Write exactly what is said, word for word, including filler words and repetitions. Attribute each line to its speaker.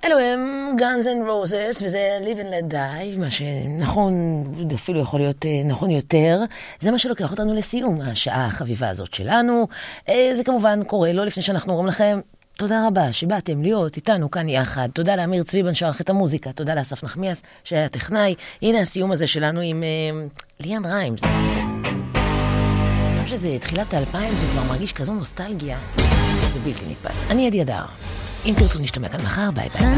Speaker 1: אלו הם Guns N' Roses, וזה Live and Let Die, מה שנכון, אפילו יכול להיות נכון יותר. זה מה שלוקח אותנו לסיום השעה החביבה הזאת שלנו. זה כמובן קורה לא לפני שאנחנו אומרים לכם, תודה רבה שבאתם להיות איתנו כאן יחד. תודה לאמיר צביבן שערך את המוזיקה, תודה לאסף נחמיאס שהיה טכנאי. הנה הסיום הזה שלנו עם uh, ליאן ריימס. גם שזה תחילת האלפיים, זה כבר מרגיש כזו נוסטלגיה. זה בלתי נתפס. אני עדי אדר. אם תרצו נשתמע כאן מחר, ביי ביי.